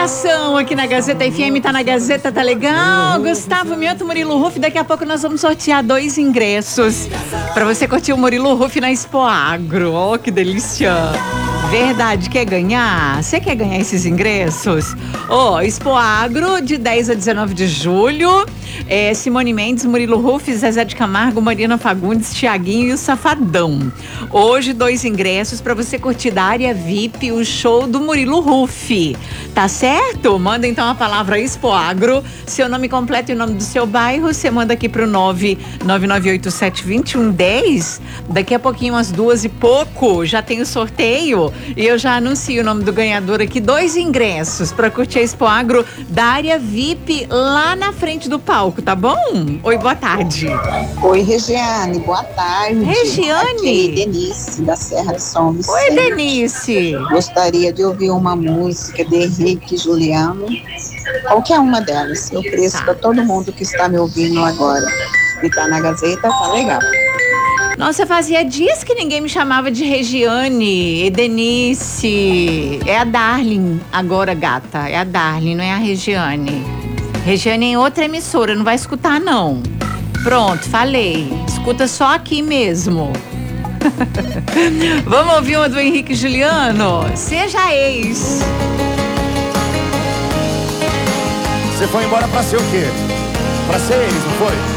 interação aqui na Gazeta FM, tá na Gazeta, tá legal? Gustavo Mioto, Murilo Huff, daqui a pouco nós vamos sortear 2 ingressos pra você curtir o Murilo Huff na Expo Agro. Ó, que delícia! Verdade, quer ganhar? Você quer ganhar esses ingressos? Expo Agro, de 10 a 19 de julho. Simone Mendes, Murilo Huff, Zezé de Camargo, Marina Fagundes, Thiaguinho e o Safadão. Hoje, 2 ingressos para você curtir da área VIP o show do Murilo Huff. Tá certo? Manda então a palavra Expo Agro, seu nome completo e o nome do seu bairro. Você manda aqui pro 99987-2110. Daqui a pouquinho, às 2 e pouco, já tem o sorteio. E eu já anuncio o nome do ganhador aqui. 2 ingressos para curtir a Expo Agro da área VIP lá na frente do palco, tá bom? Oi, boa tarde. Oi, Regiane, boa tarde. Regiane? Aqui é Denise, da Serra de São Vicente. Oi, Denise. Gostaria de ouvir uma música de Henrique e Juliano, qualquer uma delas. Eu ofereço para todo mundo que está me ouvindo agora. E tá na Gazeta, tá legal. Nossa, fazia dias que ninguém me chamava de Regiane, Denise. É a Darling agora, gata. É a Darling, não é a Regiane. Regiane é em outra emissora, não vai escutar, não. Pronto, falei. Escuta só aqui mesmo. Vamos ouvir uma do Henrique e Juliano? Seja ex. Você foi embora pra ser o quê? Pra ser ex, não foi?